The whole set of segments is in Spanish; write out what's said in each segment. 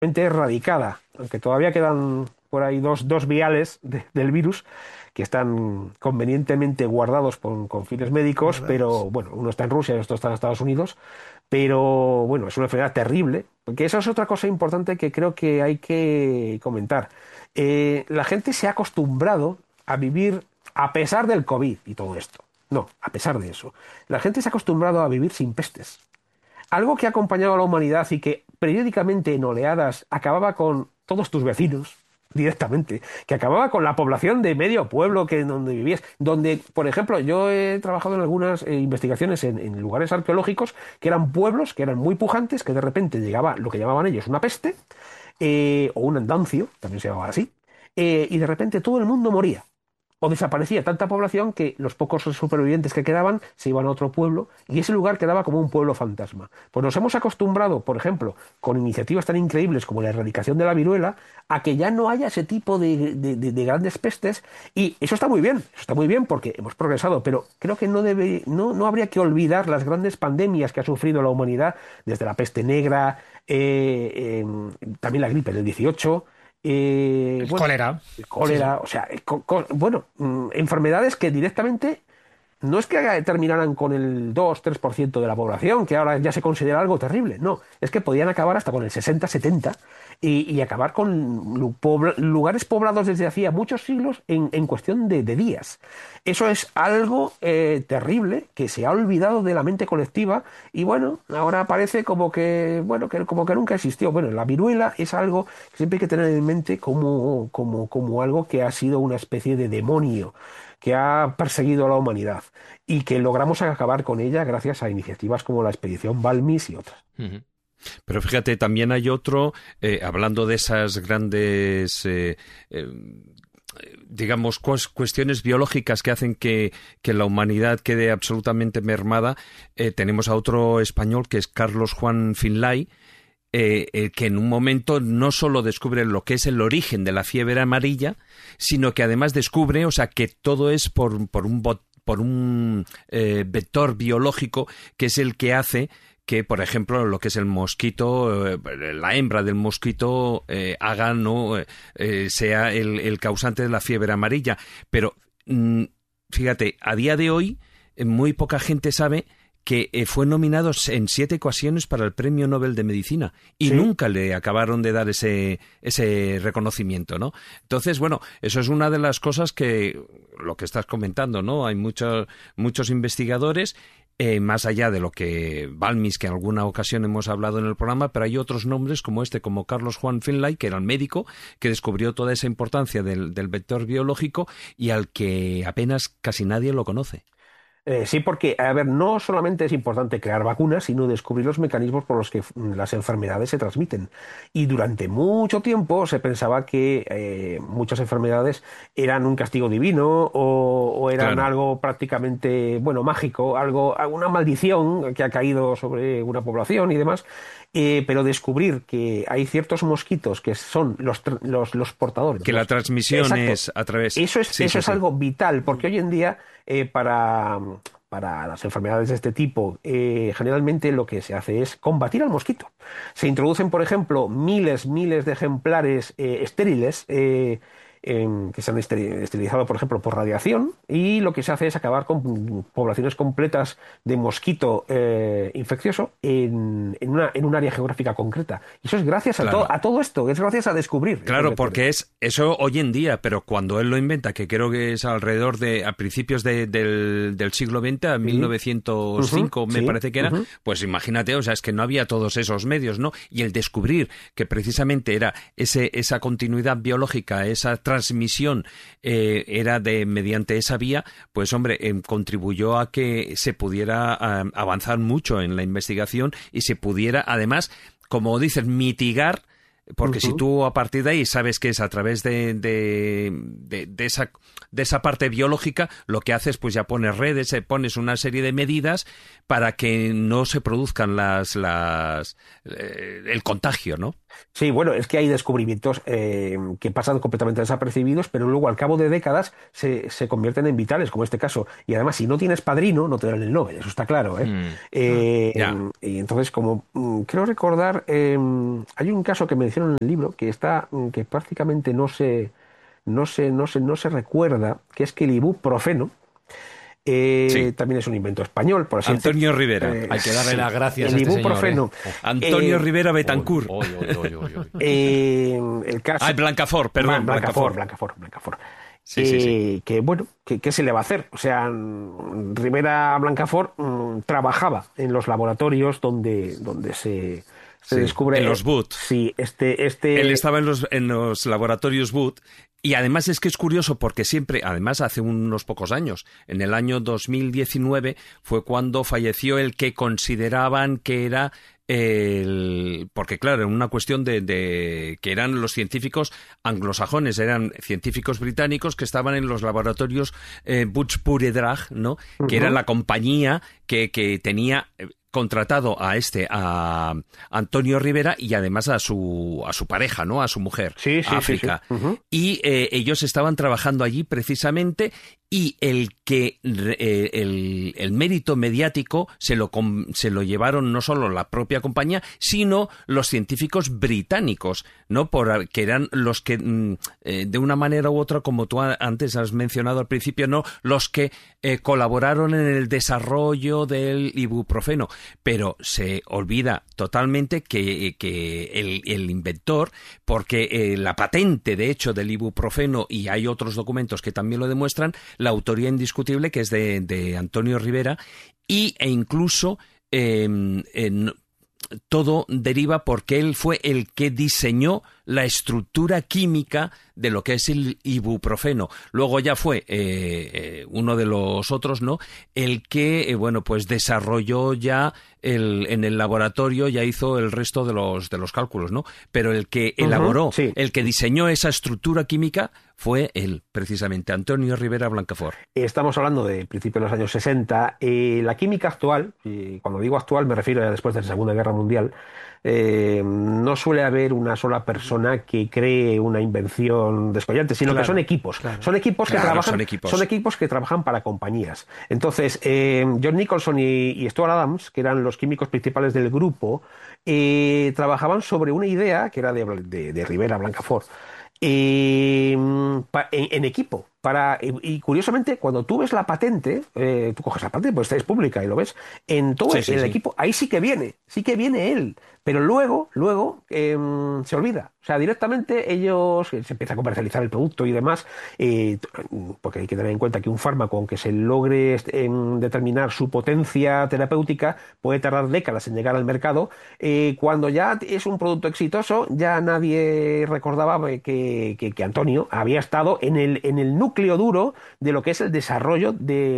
erradicada, aunque todavía quedan por ahí dos viales del virus que están convenientemente guardados con fines médicos, Guardados. pero bueno, uno está en Rusia y otro está en Estados Unidos, pero bueno, es una enfermedad terrible, porque eso es otra cosa importante que creo que hay que comentar. La gente se ha acostumbrado a vivir a pesar del COVID y todo esto. No, a pesar de eso. La gente se ha acostumbrado a vivir sin pestes. Algo que ha acompañado a la humanidad y que periódicamente en oleadas acababa con todos tus vecinos directamente, que acababa con la población de medio pueblo que donde vivías, donde, por ejemplo, yo he trabajado en algunas investigaciones en lugares arqueológicos que eran pueblos que eran muy pujantes, que de repente llegaba lo que llamaban ellos una peste, o un andancio, también se llamaba así, y de repente todo el mundo moría o desaparecía tanta población que los pocos supervivientes que quedaban se iban a otro pueblo y ese lugar quedaba como un pueblo fantasma. Pues nos hemos acostumbrado, por ejemplo, con iniciativas tan increíbles como la erradicación de la viruela, a que ya no haya ese tipo de grandes pestes y eso está muy bien porque hemos progresado, pero creo que no habría que olvidar las grandes pandemias que ha sufrido la humanidad, desde la peste negra, también la gripe del 18, El bueno, cólera. el Sí, cólera, sí. o sea, bueno, enfermedades que directamente no es que terminaran con el 2-3% de la población, que ahora ya se considera algo terrible, no, es que podían acabar hasta con el 60-70 y acabar con lugares poblados desde hacía muchos siglos en cuestión de días. Eso es algo terrible que se ha olvidado de la mente colectiva y bueno, ahora parece como que, bueno, como que nunca existió. Bueno, la viruela es algo que siempre hay que tener en mente como algo que ha sido una especie de demonio que ha perseguido a la humanidad y que logramos acabar con ella gracias a iniciativas como la expedición Balmis y otras. Ujú. Pero fíjate, también hay otro, hablando de esas grandes, digamos, cuestiones biológicas que hacen que la humanidad quede absolutamente mermada, tenemos a otro español que es Carlos Juan Finlay, que en un momento no solo descubre lo que es el origen de la fiebre amarilla, sino que además descubre, o sea, que todo es por un vector biológico que es el que hace que, por ejemplo, lo que es el mosquito, la hembra del mosquito haga, no sea el causante de la fiebre amarilla. Pero fíjate, a día de hoy muy poca gente sabe que fue nominado en 7 ocasiones para el Premio Nobel de Medicina y Sí, nunca le acabaron de dar ese reconocimiento, ¿no? Entonces, bueno, eso es una de las cosas que, lo que estás comentando, ¿no? Hay muchos investigadores, más allá de lo que Balmis, que en alguna ocasión hemos hablado en el programa, pero hay otros nombres como como Carlos Juan Finlay, que era el médico que descubrió toda esa importancia del vector biológico y al que apenas casi nadie lo conoce. Sí, porque, a ver, no solamente es importante crear vacunas, sino descubrir los mecanismos por los que las enfermedades se transmiten. Y durante mucho tiempo se pensaba que muchas enfermedades eran un castigo divino o eran Claro. algo prácticamente, bueno, mágico, alguna maldición que ha caído sobre una población y demás. Pero descubrir que hay ciertos mosquitos que son los portadores. Que la transmisión Exacto. es a través... Eso es, Sí, eso sí, es sí. algo vital, porque hoy en día para las enfermedades de este tipo, generalmente lo que se hace es combatir al mosquito. Se introducen, por ejemplo, miles de ejemplares estériles que se han esterilizado, por ejemplo, por radiación, y lo que se hace es acabar con poblaciones completas de mosquito infeccioso en un área geográfica concreta. Y eso es gracias Claro. a todo esto, es gracias a descubrir estos Claro, vectores. porque es eso hoy en día, pero cuando él lo inventa, que creo que es alrededor a principios del siglo XX, a Sí. Ujú, 1905 me sí. parece que era, Ujú. pues imagínate, o sea, es que no había todos esos medios, ¿no? Y el descubrir que precisamente era esa continuidad biológica, esa transmisión, era mediante esa vía, pues hombre, contribuyó a que se pudiera avanzar mucho en la investigación y se pudiera, además, como dices, mitigar. Porque si Ujú. tú a partir de ahí sabes que es a través de esa parte biológica, lo que haces pues ya pones redes, pones una serie de medidas para que no se produzcan el contagio, ¿no? Sí, bueno, es que hay descubrimientos que pasan completamente desapercibidos, pero luego al cabo de décadas se convierten en vitales, como este caso. Y además, si no tienes padrino, no te dan el Nobel, eso está claro, ¿eh? Ya. Y entonces, como creo recordar, hay un caso que menciono en el libro que prácticamente no se recuerda, que es que el ibuprofeno Sí. también es un invento español, por así decirlo. Antonio Rivera. Hay que darle Sí, las gracias a el este señor, ¿eh? ibuprofeno. Antonio eh, Rivera Oy, Betancourt. oy, oy, oy, oy, oy. el caso. Ah, Blancafort, perdón, Blancafort, Blancafort. Blancafort, Blancafort. Sí, sí, sí. Que bueno, ¿qué se le va a hacer? O sea, Rivera Blancafort trabajaba en los laboratorios donde se Sí, descubre. en los Boot. Sí, Él estaba en los laboratorios Boot y además es que es curioso porque siempre, además hace unos pocos años, en el año 2019 fue cuando falleció el que consideraban que era porque claro, en una cuestión de que eran los científicos anglosajones, eran científicos británicos que estaban en los laboratorios Butch Drag, ¿no? Que era la compañía que tenía contratado a Antonio Rivera y además a su pareja, ¿no? A su mujer, Sí, sí, a sí, sí. África. Y ellos estaban trabajando allí precisamente y el mérito mediático se lo llevaron no solo la propia compañía, sino los científicos británicos, ¿no? Que eran los que, de una manera u otra, como tú antes has mencionado al principio, ¿no? Los que colaboraron en el desarrollo del ibuprofeno. Pero se olvida totalmente que el inventor, porque la patente, de hecho, del ibuprofeno, y hay otros documentos que también lo demuestran, la autoría indiscutible que es de Antonio Rivera, e incluso todo deriva porque él fue el que diseñó la estructura química de lo que es el ibuprofeno. Luego ya fue uno de los otros, ¿no? El que, bueno, pues desarrolló ya en el laboratorio, ya hizo el resto de los cálculos, ¿no? Pero el que elaboró, Sí. el que diseñó esa estructura química fue él, precisamente, Antonio Rivera Blancafort. Estamos hablando de principios de los años 60. La química actual, y cuando digo actual me refiero a después de la Segunda Guerra Mundial, no suele haber una sola persona que cree una invención descollante, sino que son equipos. claro. Son equipos que Claro, trabajan, son equipos. son equipos que trabajan para compañías. Entonces, John Nicholson y Stuart Adams, que eran los químicos principales del grupo, trabajaban sobre una idea que era de Rivera Blancafort. En equipo. Y curiosamente, cuando tú ves la patente, tú coges la patente, pues es pública y lo ves, en todo Sí, sí, el sí. equipo, ahí sí que viene él. Pero luego se olvida. O sea, directamente ellos se empieza a comercializar el producto y demás, porque hay que tener en cuenta que un fármaco, aunque se logre determinar su potencia terapéutica, puede tardar décadas en llegar al mercado. Cuando ya es un producto exitoso, ya nadie recordaba que Antonio había estado en el núcleo duro de lo que es el desarrollo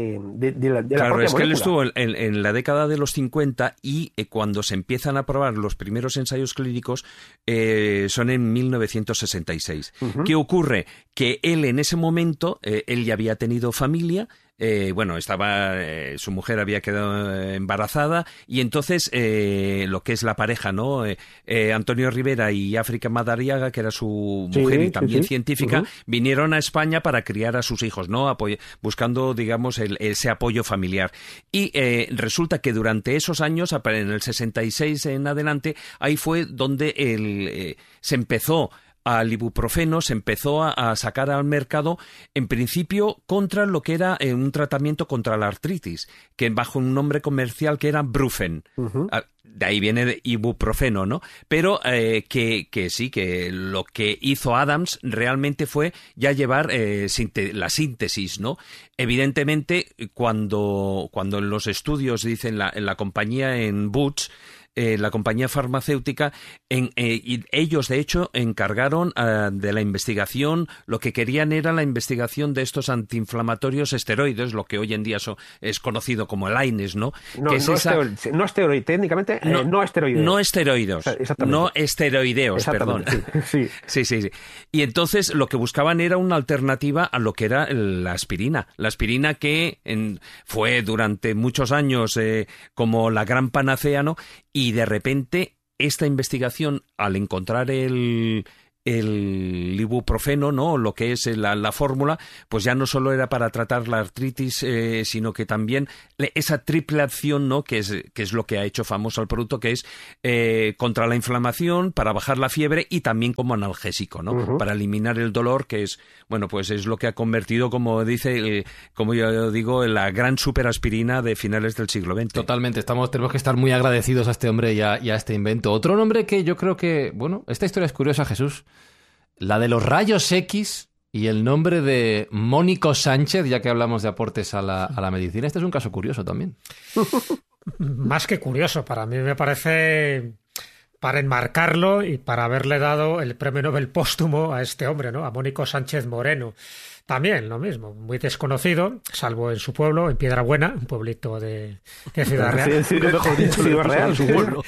de la Claro, propia es que él molécula. estuvo en la década de los 50 y cuando se empiezan a probar los primeros ensayos clínicos son en 1966. ¿Qué ocurre? Que él en ese momento, él ya había tenido familia. Bueno, su mujer había quedado embarazada y entonces lo que es la pareja, ¿no? Antonio Rivera y África Madariaga, que era su Sí, mujer y sí, también sí. científica, vinieron a España para criar a sus hijos, ¿no? Buscando, digamos, ese apoyo familiar. Y resulta que durante esos años, en el 66 en adelante, ahí fue donde se empezó al ibuprofeno, se empezó a sacar al mercado, en principio, contra lo que era un tratamiento contra la artritis, que bajo un nombre comercial que era Brufen. De ahí viene de ibuprofeno, ¿no? Pero que sí, que lo que hizo Adams realmente fue ya llevar la síntesis, ¿no? Evidentemente, cuando en los estudios, dicen en la compañía en Butch, la compañía farmacéutica, y ellos de hecho encargaron de la investigación, lo que querían era la investigación de estos antiinflamatorios esteroides, lo que hoy en día es conocido como el AINES, ¿no? No, Que es no esteroide, técnicamente no esteroide. No esteroidos, Exactamente. no esteroideos, perdón. Exactamente, sí. Sí. Y entonces lo que buscaban era una alternativa a lo que era la aspirina. La aspirina que fue durante muchos años como la gran panacea, ¿no? Y de repente esta investigación, al encontrar el ibuprofeno, ¿no? Lo que es la fórmula, pues ya no solo era para tratar la artritis, sino que también esa triple acción, ¿no? Que es lo que ha hecho famoso el producto, que es contra la inflamación, para bajar la fiebre y también como analgésico, ¿no? Uh-huh. Para eliminar el dolor, que es, bueno, pues es lo que ha convertido, como dice, como yo digo, la gran superaspirina de finales del siglo XX. Totalmente, tenemos que estar muy agradecidos a este hombre y a este invento. Otro nombre que yo creo que, bueno, esta historia es curiosa, Jesús. La de los rayos X y el nombre de Mónico Sánchez, ya que hablamos de aportes a la medicina. Este es un caso curioso también. Más que curioso, para mí me parece, para enmarcarlo y para haberle dado el premio Nobel póstumo a este hombre, ¿no? A Mónico Sánchez Moreno. También lo mismo, muy desconocido, salvo en su pueblo, en Piedrabuena, un pueblito de Ciudad Real. Sí, mejor dicho, Ciudad Real, su pueblo.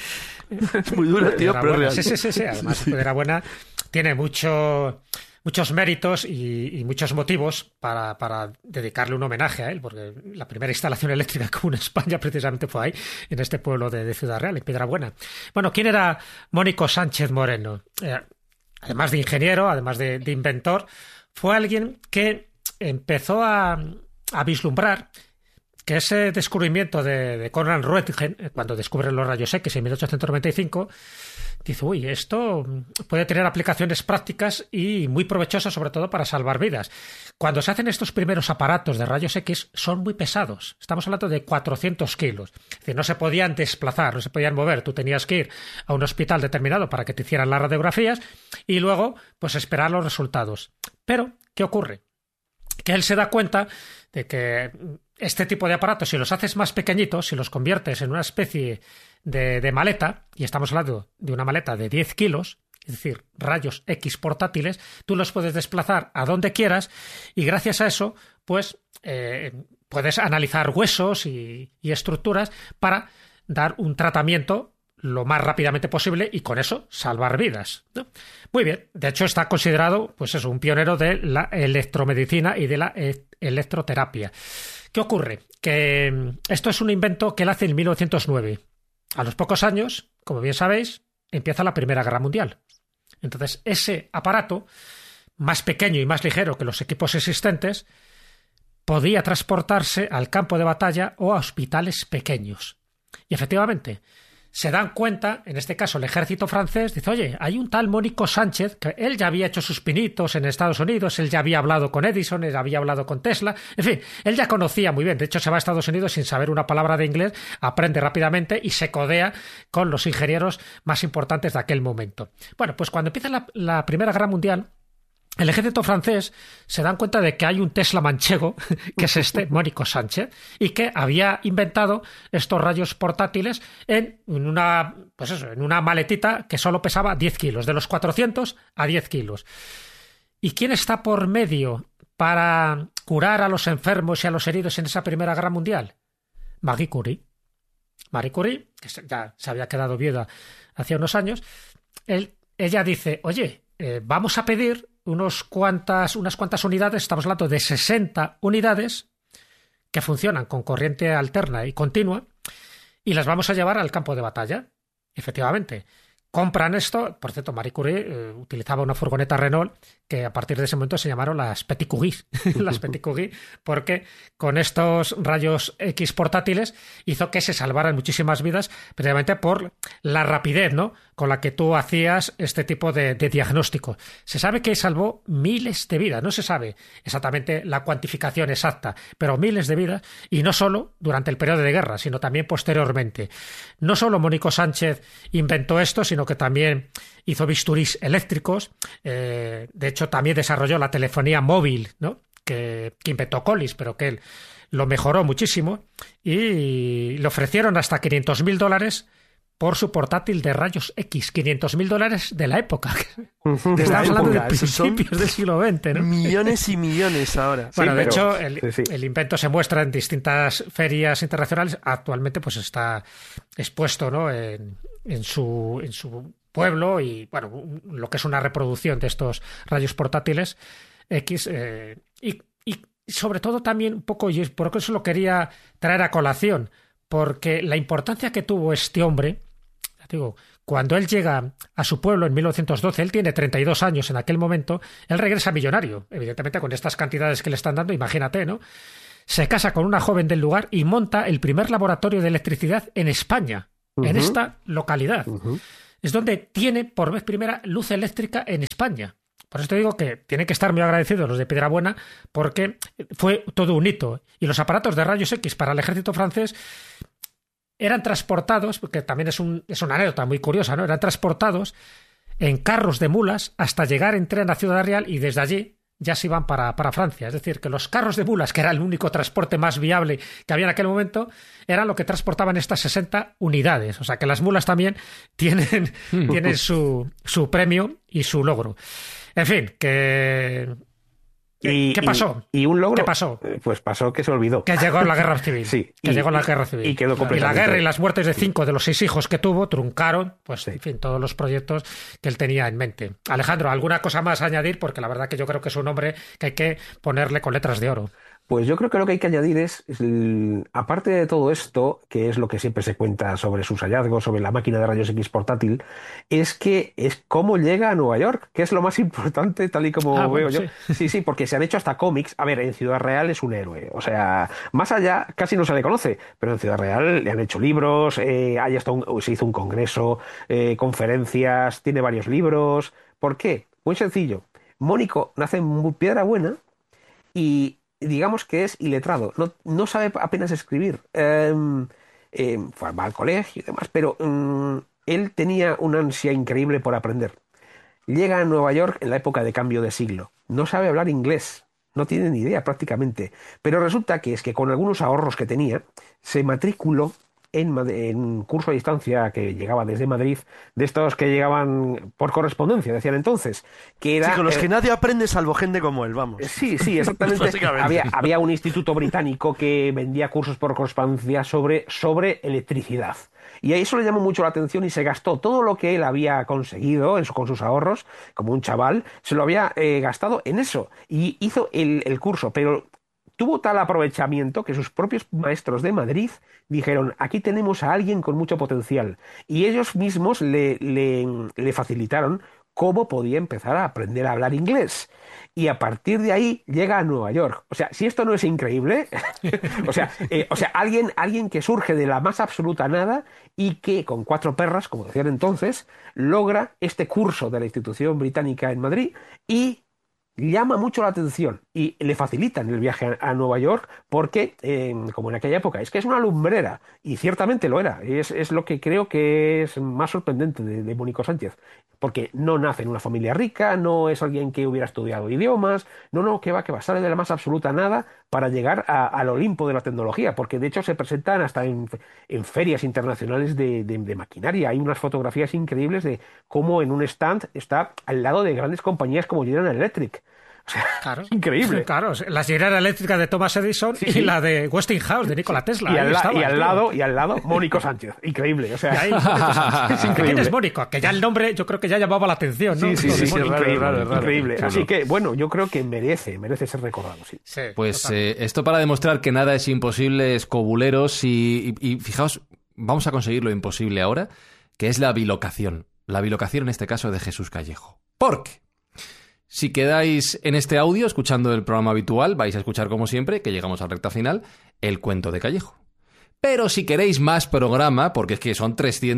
Es muy dura, tío, pero real. Sí. Además, Piedrabuena tiene muchos méritos y muchos motivos para dedicarle un homenaje a él, porque la primera instalación eléctrica que hubo en España precisamente fue ahí, en este pueblo de Ciudad Real, en Piedrabuena. Bueno, ¿quién era Mónico Sánchez Moreno? Además de ingeniero, además de inventor, fue alguien que empezó a vislumbrar que ese descubrimiento de Konrad Roentgen, cuando descubre los rayos X en 1895, dice, uy, esto puede tener aplicaciones prácticas y muy provechosas, sobre todo para salvar vidas. Cuando se hacen estos primeros aparatos de rayos X, son muy pesados. Estamos hablando de 400 kilos. Es decir, no se podían desplazar, no se podían mover. Tú tenías que ir a un hospital determinado para que te hicieran las radiografías y luego, pues, esperar los resultados. Pero, ¿qué ocurre? Que él se da cuenta de que este tipo de aparatos, si los haces más pequeñitos, si los conviertes en una especie de maleta, y estamos hablando de una maleta de 10 kilos, es decir, rayos X portátiles, tú los puedes desplazar a donde quieras y gracias a eso, pues, puedes analizar huesos y estructuras para dar un tratamiento lo más rápidamente posible y con eso salvar vidas, ¿no? Muy bien, de hecho está considerado, pues eso, un pionero de la electromedicina y de la electroterapia. ¿Qué ocurre? Que esto es un invento que él hace en 1909. A los pocos años, como bien sabéis, empieza la Primera Guerra Mundial. Entonces, ese aparato, más pequeño y más ligero que los equipos existentes, podía transportarse al campo de batalla o a hospitales pequeños. Y efectivamente, se dan cuenta, en este caso el ejército francés, dice, oye, hay un tal Mónico Sánchez, que él ya había hecho sus pinitos en Estados Unidos, él ya había hablado con Edison, él había hablado con Tesla, en fin, él ya conocía muy bien, de hecho se va a Estados Unidos sin saber una palabra de inglés, aprende rápidamente y se codea con los ingenieros más importantes de aquel momento. Bueno, pues cuando empieza la Primera Guerra Mundial, el ejército francés se dan cuenta de que hay un Tesla manchego, que es este Mónico Sánchez, y que había inventado estos rayos portátiles en una maletita que solo pesaba 10 kilos, de los 400 a 10 kilos. ¿Y quién está por medio para curar a los enfermos y a los heridos en esa Primera Guerra Mundial? Marie Curie. Marie Curie, que ya se había quedado viuda hace unos años, ella dice, oye, vamos a pedir unas cuantas unidades, estamos hablando de 60 unidades que funcionan con corriente alterna y continua y las vamos a llevar al campo de batalla. Efectivamente, compran esto. Por cierto, Marie Curie utilizaba una furgoneta Renault que a partir de ese momento se llamaron las Petit Curie, las Petit Curie, porque con estos rayos X portátiles hizo que se salvaran muchísimas vidas, precisamente por la rapidez, ¿no?, con la que tú hacías este tipo de diagnóstico. Se sabe que salvó miles de vidas, no se sabe exactamente la cuantificación exacta, pero miles de vidas, y no solo durante el periodo de guerra, sino también posteriormente. No solo Mónico Sánchez inventó esto, sino que también hizo bisturís eléctricos, de hecho también desarrolló la telefonía móvil, ¿no?, que inventó Collins, pero que él lo mejoró muchísimo, y le ofrecieron hasta $500.000 por su portátil de rayos X, $500.000 de la época. Estamos hablando de principios del siglo XX, ¿no? Millones y millones ahora. Bueno, de hecho, el invento se muestra en distintas ferias internacionales. Actualmente, pues está expuesto, ¿no?, en su pueblo, y bueno, lo que es una reproducción de estos rayos portátiles X, y sobre todo también un poco, y por eso lo quería traer a colación, porque la importancia que tuvo este hombre, digo, cuando él llega a su pueblo en 1912, él tiene 32 años en aquel momento, él regresa millonario, evidentemente con estas cantidades que le están dando, imagínate, ¿no? Se casa con una joven del lugar y monta el primer laboratorio de electricidad en España, en esta localidad. Es donde tiene por vez primera luz eléctrica en España. Por eso te digo que tienen que estar muy agradecidos los de Piedrabuena, porque fue todo un hito. Y los aparatos de rayos X para el ejército francés eran transportados, porque también es una anécdota muy curiosa, ¿no? Eran transportados en carros de mulas hasta llegar en tren a Ciudad Real y desde allí ya se iban para Francia. Es decir, que los carros de mulas, que era el único transporte más viable que había en aquel momento, eran lo que transportaban estas 60 unidades. O sea, que las mulas también tienen su premio y su logro. En fin, ¿qué pasó? Y un logro. ¿Qué pasó? Pues pasó que se olvidó. Que llegó la guerra civil. Sí. Llegó la guerra civil. Y quedó completamente. Y la guerra y las muertes de 5 de los 6 hijos que tuvo truncaron, pues, Sí. en fin, todos los proyectos que él tenía en mente. Alejandro, ¿alguna cosa más a añadir? Porque la verdad que yo creo que es un hombre que hay que ponerle con letras de oro. Pues yo creo que lo que hay que añadir es, aparte de todo esto, que es lo que siempre se cuenta sobre sus hallazgos, sobre la máquina de rayos X portátil, es cómo llega a Nueva York, que es lo más importante, tal y como veo yo. Sí, porque se han hecho hasta cómics. A ver, en Ciudad Real es un héroe. O sea, más allá casi no se le conoce, pero en Ciudad Real le han hecho libros, se hizo un congreso, conferencias, tiene varios libros. ¿Por qué? Muy sencillo. Mónico nace en Piedrabuena y digamos que es iletrado, no sabe apenas escribir. Va al colegio y demás, pero él tenía una ansia increíble por aprender. Llega a Nueva York en la época de cambio de siglo. No sabe hablar inglés, no tiene ni idea prácticamente. Pero resulta que es que con algunos ahorros que tenía, se matriculó en un curso a distancia que llegaba desde Madrid, de estos que llegaban por correspondencia, decían entonces, que era... Sí, con los que nadie aprende salvo gente como él, vamos. Sí, exactamente. había un instituto británico que vendía cursos por correspondencia sobre electricidad. Y a eso le llamó mucho la atención y se gastó todo lo que él había conseguido con sus ahorros, como un chaval, se lo había gastado en eso. Y hizo el curso, pero tuvo tal aprovechamiento que sus propios maestros de Madrid dijeron, aquí tenemos a alguien con mucho potencial. Y ellos mismos le facilitaron cómo podía empezar a aprender a hablar inglés. Y a partir de ahí llega a Nueva York. O sea, si esto no es increíble, o sea, alguien que surge de la más absoluta nada y que con 4 perras, como decían entonces, logra este curso de la institución británica en Madrid y llama mucho la atención y le facilitan el viaje a Nueva York porque, como en aquella época, es que es una lumbrera y ciertamente lo era. Es lo que creo que es más sorprendente de Mónico Sánchez, porque no nace en una familia rica, no es alguien que hubiera estudiado idiomas, que va, sale de la más absoluta nada para llegar al Olimpo de la tecnología, porque de hecho se presentan hasta en ferias internacionales de maquinaria. Hay unas fotografías increíbles de cómo en un stand está al lado de grandes compañías como General Electric. O sea, claro, increíble. Claro, la General Eléctrica de Thomas Edison y la de Westinghouse de Nikola Tesla. Y al lado, Mónico Sánchez. Increíble. O sea, es increíble. ¿Quién es Mónico? Que ya el nombre yo creo que ya llamaba la atención, ¿no? Sí, increíble. Así que, bueno, yo creo que merece ser recordado. Sí. Pues esto para demostrar que nada es imposible, es cobuleros y fijaos, vamos a conseguir lo imposible ahora, que es la bilocación. La bilocación en este caso de Jesús Callejo. ¿Por qué? Si quedáis en este audio escuchando el programa habitual, vais a escuchar como siempre, que llegamos a la recta final, el cuento de Callejo. Pero si queréis más programa, porque es que son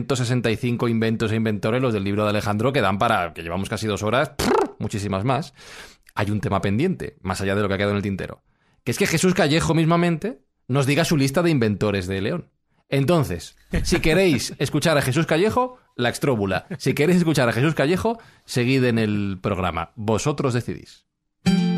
365 inventos e inventores los del libro de Alejandro que dan para, que llevamos casi 2 horas, muchísimas más, hay un tema pendiente, más allá de lo que ha quedado en el tintero, que es que Jesús Callejo mismamente nos diga su lista de inventores de León. Entonces, si queréis escuchar a Jesús Callejo, la extróbula. Si queréis escuchar a Jesús Callejo, seguid en el programa. Vosotros decidís.